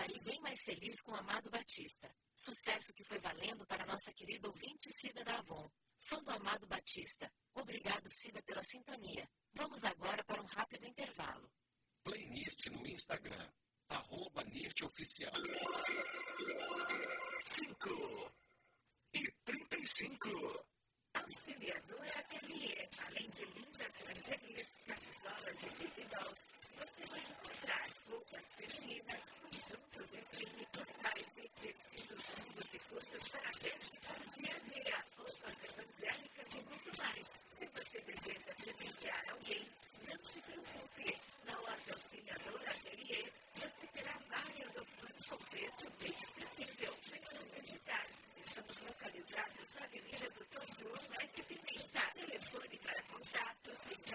Saí bem mais feliz com o Amado Batista. Sucesso que foi valendo para nossa querida ouvinte Cida da Avon. Fã do Amado Batista. Obrigado, Cida, pela sintonia. Vamos agora para um rápido intervalo. Playlist no Instagram. @NirtOficial. 5:35. Auxiliadora Atelier. Além de lindas lingeries, camisolas e baby dolls, você vai encontrar roupas femininas, conjuntos slim plus size, vestidos longos e curtos para festa para o dia a dia, roupas evangélicas e muito mais. Se você deseja presentear alguém, não se preocupe. Na loja Auxiliadora Atelier, você terá várias opções com preço bem acessível. Venha nos visitar. Estamos localizados na Avenida Doutor João F. Pimenta. Telefone para contato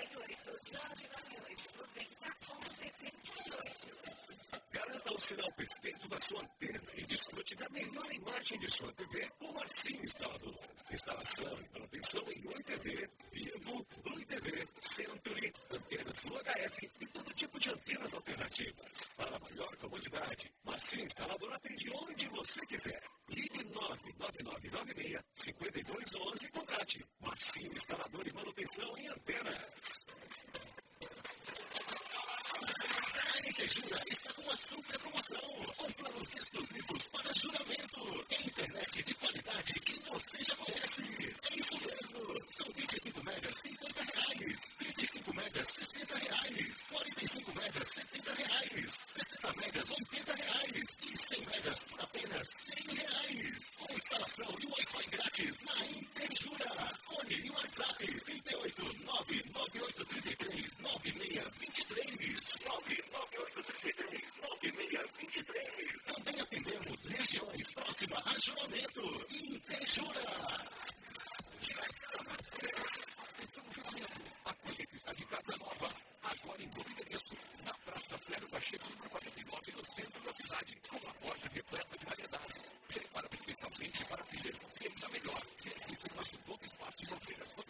38-998-90-11-38. Garanta o sinal perfeito da sua antena e desfrute da melhor imagem de sua TV com Marcinho Instalador. Instalação e manutenção em Oi TV, Vivo, Blue TV, Century, antenas UHF e todo tipo de antenas alternativas. Para maior comodidade, Marcinho Instalador atende onde você quiser. Ligue 99996-5211 e contrate. Marcinho Instalador e manutenção em antenas. A Intejura está com uma super promoção, com planos exclusivos para juramento. Tem internet de qualidade que você já conhece. É isso mesmo. São 25 megas, R$50. 35 megas, R$60. 45 megas, R$70. 60 megas, R$80. E 100 megas por apenas R$100. Com instalação e Wi-Fi grátis na Intejura. Fone e WhatsApp 38-99833-9623. 99833-9623. Também atendemos regiões próximas a Juramento. Intejura. A colheita está de casa nova. Agora em novo endereço. Na Praça Flero Pacheco, número 49, no centro da cidade. Com a loja